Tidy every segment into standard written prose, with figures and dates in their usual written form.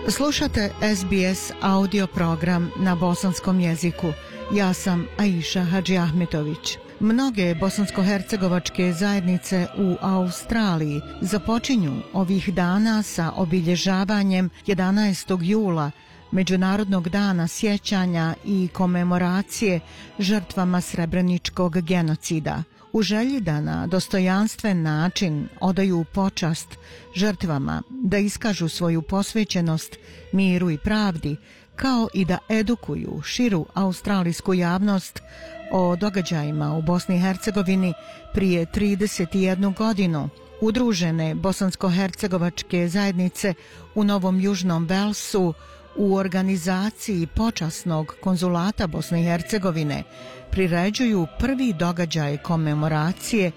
Slušate SBS audio program na bosanskom jeziku. Ja sam Aisha Hadži Ahmetović. Mnoge bosansko-hercegovačke zajednice u Australiji započinju ovih dana sa obilježavanjem 11. jula, Međunarodnog dana sjećanja i komemoracije žrtvama Srebreničkog genocida, u želji da na dostojanstven način odaju počast žrtvama, da iskažu svoju posvećenost miru i pravdi, kao i da edukuju širu australijsku javnost o događajima u Bosni i Hercegovini prije 31 godinu. Udružene bosansko-hercegovačke zajednice u Novom Južnom Velsu u organizaciji počasnog konzulata Bosne i Hercegovine priređuju prvi događaj komemoracije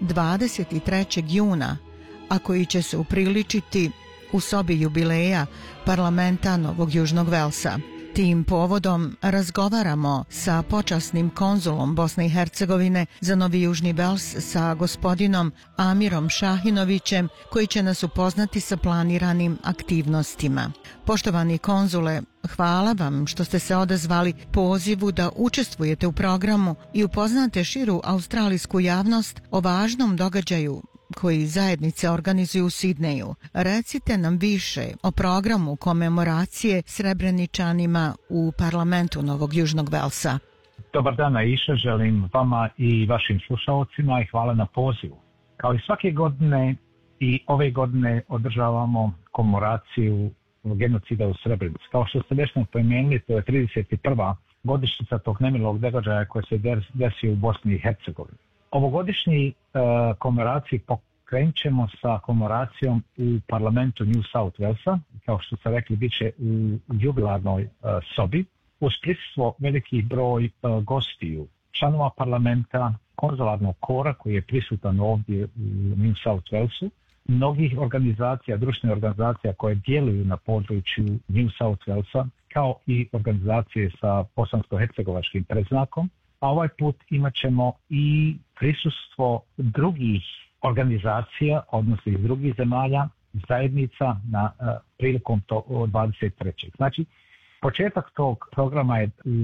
23. juna, a koji će se upriličiti u sobi jubileja parlamenta Novog Južnog Velsa. Tim povodom razgovaramo sa počasnim konzulom Bosne i Hercegovine za Novi Južni Vels, sa gospodinom Amirom Šahinovićem, koji će nas upoznati sa planiranim aktivnostima. Poštovani konzule, hvala vam što ste se odazvali pozivu da učestvujete u programu i upoznate širu australijsku javnost o važnom događaju koji zajednice organizuju u Sidneju. Recite nam više o programu komemoracije Srebreničanima u parlamentu Novog Južnog Velsa. Dobar dan, Aisha, želim vama i vašim slušalcima i hvala na pozivu. Kao i svake godine i ove godine održavamo komemoraciju genocida u Srebrenici. Kao što ste već napomenuli, to je 31. godišnjica tog nemilog događaja koje se desio u Bosni i Hercegovini. Ovogodišnji komemoraciji pokrenut ćemo sa komemoracijom u parlamentu New South Walesa, kao što ste rekli, bit će u jubilarnoj sobi, uz prisustvo veliki broj gostiju, članova parlamenta, konzularnog kora koji je prisutan ovdje u New South Walesu, mnogih organizacija, društvenih organizacija koje djeluju na području New South Walesa, kao i organizacije sa bosansko-hercegovačkim predznakom. A ovaj put imat ćemo i prisustvo drugih organizacija, odnosno iz drugih zemalja, zajednica prilikom to 23. Znači, početak tog programa je u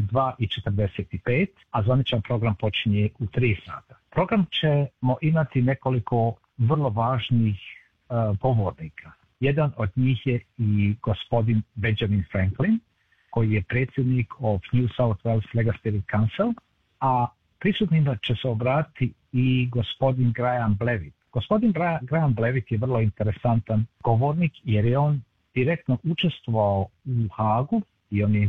2:45, a zvaničan program počinje u 3 sata. Program ćemo imati nekoliko vrlo važnih govornika. Jedan od njih je i gospodin Benjamin Franklin, koji je predsjednik of New South Wales Legislative Council, a prisutnima će se obratiti i gospodin Graham Blevitt. Gospodin Graham Blevitt je vrlo interesantan govornik jer je on direktno učestvovao u Hagu i on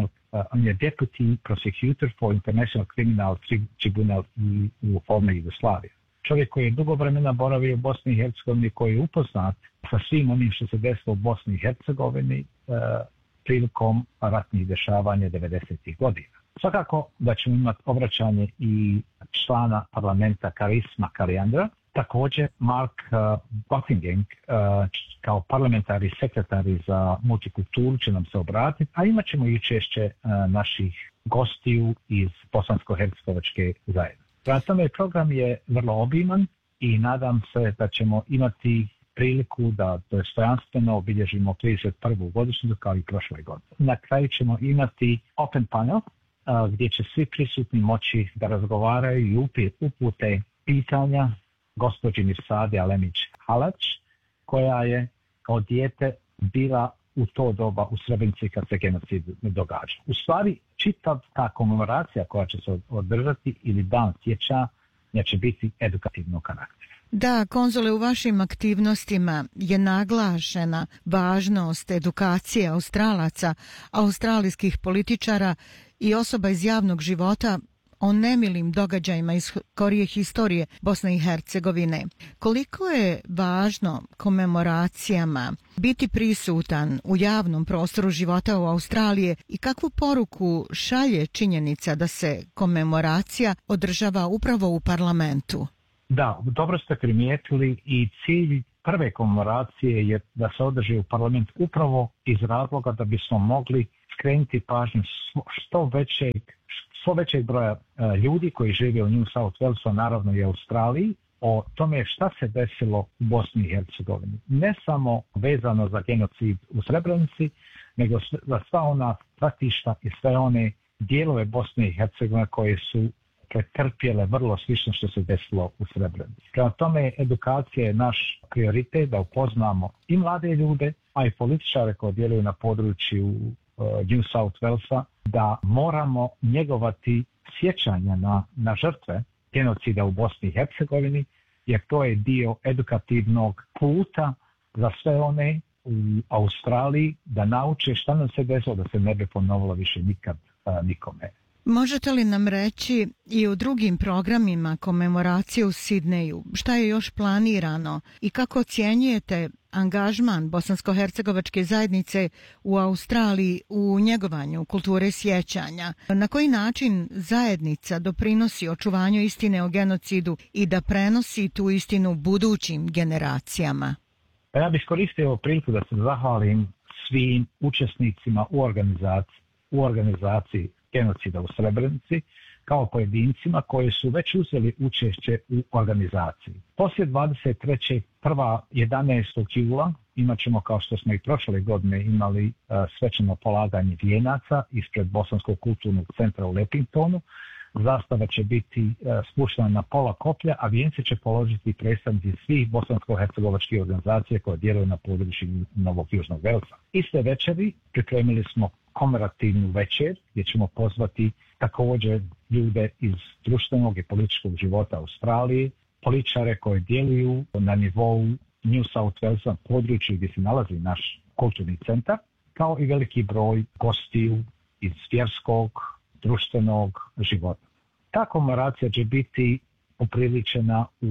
je Deputy Prosecutor for International Criminal Tribunal u former Jugoslaviji. Čovjek koji je dugo vremena boravio u Bosni i Hercegovini, koji je upoznat sa svim onim što se desilo u Bosni i Hercegovini prilikom ratnih dešavanja 90. godina. Svakako da ćemo imati obraćanje i člana parlamenta Karisma Kalijandra, također Mark Buckingham kao parlamentari sekretari za multikulturu će nam se obratiti, a imat ćemo i učešće naših gostiju iz bosansko-hercegovačke zajednice. Prema tome, program je vrlo obiman i nadam se da ćemo imati priliku da dostojanstveno obilježimo 31. godišnjicu kao i prošle godine. Na kraju ćemo imati open panel gdje će svi prisutni moći da razgovaraju i upute pitanja gospođi Mirsadi Alemić-Halač, koja je kao dijete bila u to doba u Srebrenici kad se genocid događa. U stvari, čitav ta komemoracija koja će se održati ili dan sjećanja će biti edukativnog karaktera. Da, konzule, u vašim aktivnostima je naglašena važnost edukacije Australaca, australijskih političara i osoba iz javnog života o nemilim događajima iz skorije historije Bosne i Hercegovine. Koliko je važno komemoracijama biti prisutan u javnom prostoru života u Australiji i kakvu poruku šalje činjenica da se komemoracija održava upravo u parlamentu? Da, dobro ste primijetili i cilj prve komemoracije je da se održi u parlament upravo iz razloga da bismo mogli skrenuti pažnju što većeg broja ljudi koji žive u New South Walesu, naravno i Australiji, o tome šta se desilo u Bosni i Hercegovini. Ne samo vezano za genocid u Srebrenici, nego za sva ona stratišta i sve one dijelove Bosne i Hercegovine koje su pretrpjele vrlo slično što se desilo u Srebrenici. Prema tome, edukacija je naš prioritet da upoznamo i mlade ljude, a i političare koji djeluju na području New South Walesa, da moramo njegovati sjećanja na žrtve genocida u Bosni i Hercegovini, jer to je dio edukativnog puta za sve one u Australiji da nauče šta nam se desilo, da se ne bi ponovilo više nikad nikome. Možete li nam reći i u drugim programima komemoracije u Sidneju, šta je još planirano i kako ocjenjujete angažman bosansko-hercegovačke zajednice u Australiji u njegovanju kulture sjećanja? Na koji način zajednica doprinosi očuvanju istine o genocidu i da prenosi tu istinu budućim generacijama? Ja bih koristio priliku da se zahvalim svim učesnicima u organizaciji genocida u Srebrenici, kao pojedincima koji su već uzeli učešće u organizaciji. Poslije 23. 11. jula imat ćemo, kao što smo i prošle godine imali, svečano polaganje vijenaca ispred Bosanskog kulturnog centra u Lepingtonu. Zastava će biti spuštena na pola koplja, a vijence će položiti predstavnici svih bosansko-hercegovačkih organizacija koje djeluju na području Novog Južnog Velsa. Iste večeri pripremili smo komemorativnu večer gdje ćemo pozvati također ljude iz društvenog i političkog života Australije, političare koji djeluju na nivou New South Walesa, području gdje se nalazi naš kulturni centar, kao i veliki broj gostiju iz vjerskog, društvenog života. Ta komemoracija će biti upriličena u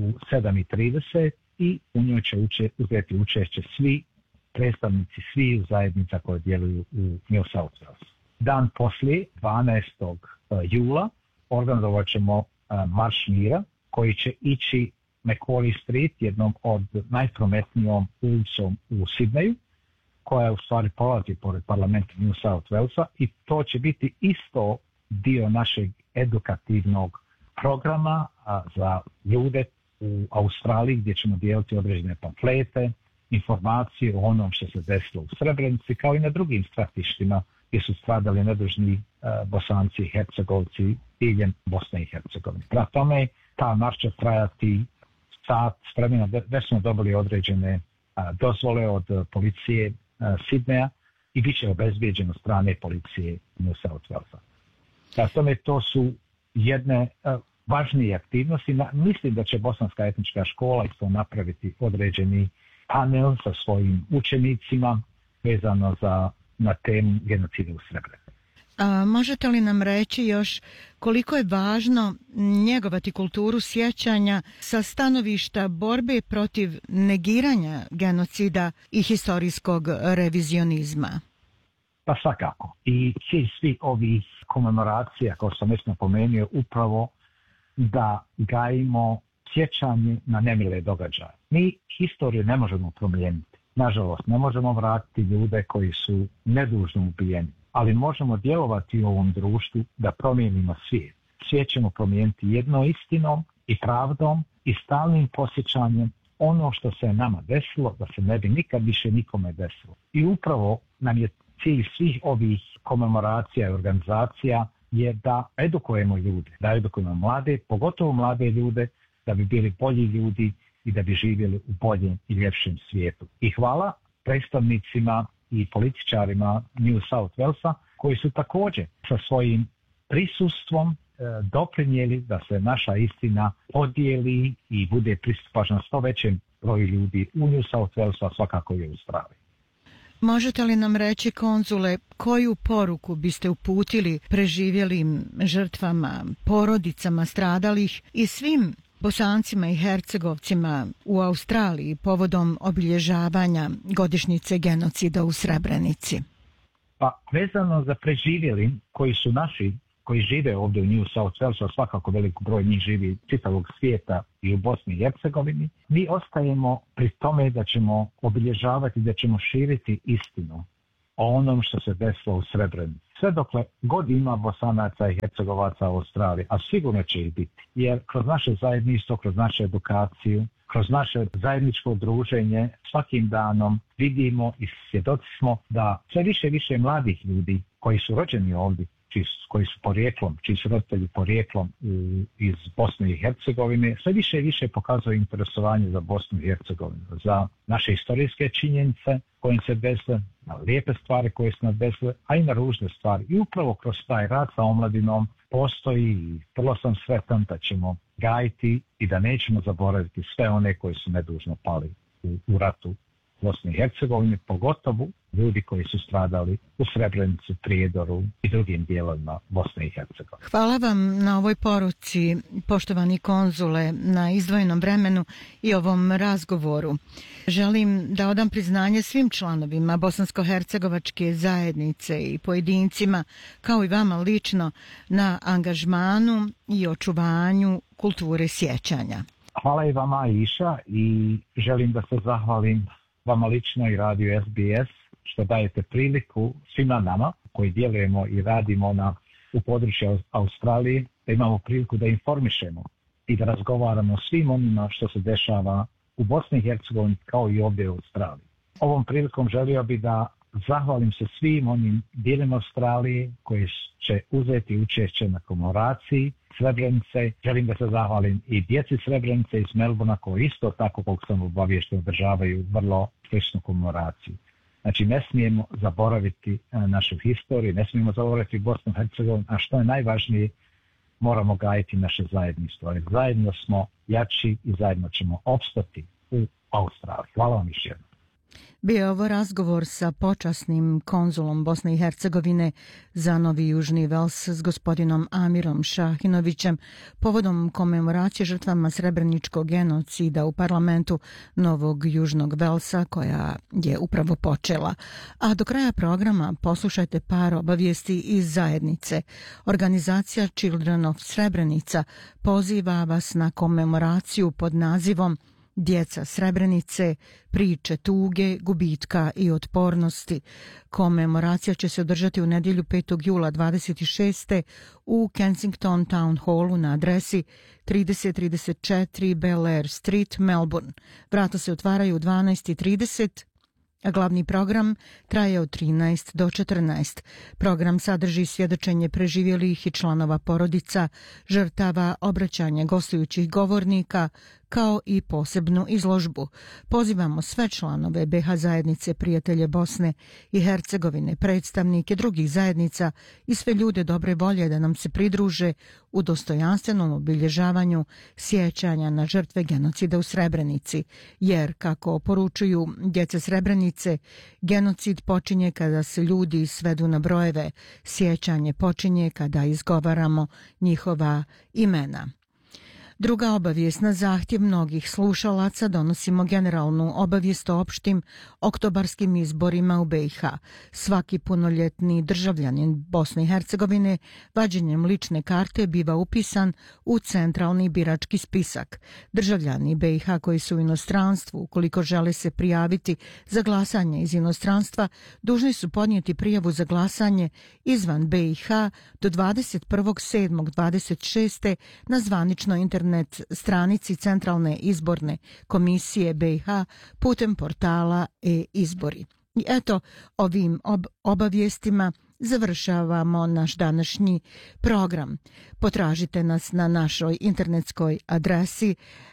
7:30 i u njoj će uzeti učešće svi predstavnici svih zajednica koje djeluju u New South Wales. Dan poslije, 12. jula, organizovat ćemo Marš mira koji će ići Macquarie Street, jednom od najprometnijom ulicom u Sidneju, koja u stvari prolazi pored parlamenta New South Walesa, i to će biti isto dio našeg edukativnog programa za ljude u Australiji, gdje ćemo dijeliti određene pamflete, informacije o onom što se desilo u Srebrenici, kao i na drugim stratištima gdje su stradali nedužni Bosanci i Hercegovci diljem Bosne i Hercegovine. Prema tome, ta marš će trajati sat s vremena. Već smo dobili određene dozvole od policije Sidneja i bit će obezbijeđeno strane policije New South Walesa. Prema tome, to su jedne važnije aktivnosti. Mislim da će Bosanska etnička škola isto napraviti određeni panel sa svojim učenicima vezano na temu genocida u Srebrenici. Možete li nam reći još koliko je važno njegovati kulturu sjećanja sa stanovišta borbe protiv negiranja genocida i historijskog revizionizma? Pa svakako. I cilj svih ovih komemoracija, kao što sam već napomenuo, upravo da gajimo sjećanje na nemile događaje. Mi historiju ne možemo promijeniti. Nažalost, ne možemo vratiti ljude koji su nedužno ubijeni, ali možemo djelovati u ovom društvu da promijenimo svijet. Svijet ćemo promijeniti jednom istinom i pravdom i stalnim posjećanjem ono što se nama desilo, da se ne bi nikad više nikome desilo. I upravo nam je cilj svih ovih komemoracija i organizacija je da edukujemo ljude, da edukujemo mlade, pogotovo mlade ljude, da bi bili bolji ljudi i da bi živjeli u boljem i ljepšem svijetu. I hvala predstavnicima i političarima New South Walesa koji su također sa svojim prisustvom doprinijeli da se naša istina podijeli i bude pristupačna što većem broju ljudi u New South Walesu, a svakako i u Australiji. Možete li nam reći, konzule, koju poruku biste uputili preživjelim žrtvama, porodicama stradalih i svim Bosancima i Hercegovcima u Australiji povodom obilježavanja godišnjice genocida u Srebrenici? Pa vezano za preživjelim koji su naši, koji žive ovdje u New South Walesu, a svakako velik broj njih živi čitavog svijeta i u Bosni i Hercegovini, mi ostajemo pri tome da ćemo obilježavati, da ćemo širiti istinu o onom što se desilo u Srebrenici. Sve dokle god ima Bosanaca i Hercegovaca u Australiji, a sigurno će ih biti. Jer kroz naše zajedništvo, kroz našu edukaciju, kroz naše zajedničko druženje, svakim danom vidimo i svjedoci smo da sve više i više mladih ljudi koji su rođeni ovdje, koji su porijeklom, čiji su roditelji porijeklom iz Bosne i Hercegovine, sve više i više pokazuju interesovanje za Bosnu i Hercegovinu, za naše historijske činjenice koje se desile, na lijepe stvari koje su nas desile, a i na ružne stvari. I upravo kroz taj rad sa omladinom postoji i vrlo sam sretan da ćemo gajiti i da nećemo zaboraviti sve one koji su nedužno pali u ratu Bosne i Hercegovine, pogotovo ljudi koji su stradali u Srebrenici, Prijedoru i drugim dijelovima Bosne i Hercegovine. Hvala vam na ovoj poruci, poštovani konzule, na izdvojenom vremenu i ovom razgovoru. Želim da odam priznanje svim članovima bosansko-hercegovačke zajednice i pojedincima, kao i vama lično, na angažmanu i očuvanju kulture sjećanja. Hvala i vama, Aisha, i želim da se zahvalim vama lično i radiju SBS što dajete priliku svima nama koji djelujemo i radimo u području Australije, da imamo priliku da informišemo i da razgovaramo o svim onima što se dešava u Bosni i Hercegovini kao i ovdje u Australiji. Ovom prilikom želio bi da zahvalim se svim onim dijelima Australije koji će uzeti učešće na komemoraciji Srebrenice. Želim da se zahvalim i djeci Srebrenice iz Melbourna koji isto tako, koliko sam obaviješten, održavaju vrlo sličnu komemoraciju. Znači, ne smijemo zaboraviti našu historiju, ne smijemo zaboraviti Bosnu i Hercegovinu, a što je najvažnije, moramo gajiti naše zajedništvo. Jer zajedno smo jači i zajedno ćemo opstati u Australiji. Hvala vam još jednom. Bio je ovo razgovor sa počasnim konzulom Bosne i Hercegovine za Novi Južni Vels s gospodinom Amirom Šahinovićem povodom komemoracije žrtvama srebreničkog genocida u parlamentu Novog Južnog Velsa koja je upravo počela. A do kraja programa poslušajte par obavijesti iz zajednice. Organizacija Children of Srebrenica poziva vas na komemoraciju pod nazivom Djeca Srebrenice, priče tuge, gubitka i otpornosti. Komemoracija će se održati u nedjelju 5. jula 26. u Kensington Town Hallu na adresi 3034 Bel Air Street, Melbourne. Vrata se otvaraju u 12:30, a glavni program traje od 13 do 14. Program sadrži svjedočenje preživjelih i članova porodica, žrtava, obraćanje gostujućih govornika, kao i posebnu izložbu. Pozivamo sve članove BH zajednice, prijatelje Bosne i Hercegovine, predstavnike drugih zajednica i sve ljude dobre volje da nam se pridruže u dostojanstvenom obilježavanju sjećanja na žrtve genocida u Srebrenici, jer, kako poručuju djeca Srebrenice, genocid počinje kada se ljudi svedu na brojeve, sjećanje počinje kada izgovaramo njihova imena. Druga obavijest: na zahtjev mnogih slušalaca donosimo generalnu obavijest o opštim oktobarskim izborima u BiH. Svaki punoljetni državljanin Bosne i Hercegovine vađenjem lične karte biva upisan u centralni birački spisak. Državljani BiH koji su u inostranstvu, ukoliko žele se prijaviti za glasanje iz inostranstva, dužni su podnijeti prijavu za glasanje izvan BiH do 21.7.26. na zvaničnoj internet stranici Centralne izborne komisije BiH putem portala e-izbori. I eto, ovim obavijestima završavamo naš današnji program. Potražite nas na našoj internetskoj adresi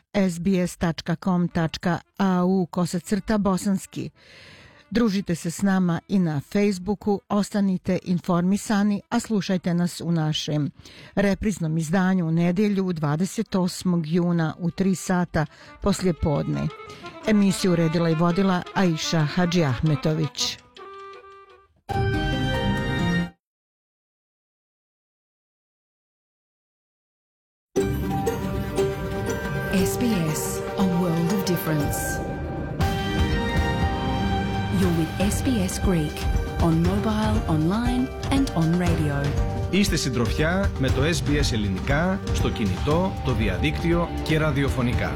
sbs.com.au/bosanski. Družite se s nama i na Facebooku, ostanite informisani, a slušajte nas u našem repriznom izdanju u nedjelju 28. juna u 3 sata poslije podne. Emisiju uredila i vodila Aisha Hadžiahmetović. SBS, a world of difference. You're with SBS Greek on mobile, online and on radio. Είστε συντροφιά με το SBS Ελληνικά στο κινητό, το διαδίκτυο και ραδιοφωνικά.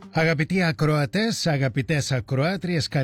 Αγαπητοί ακροατές, αγαπητές ακροάτριες,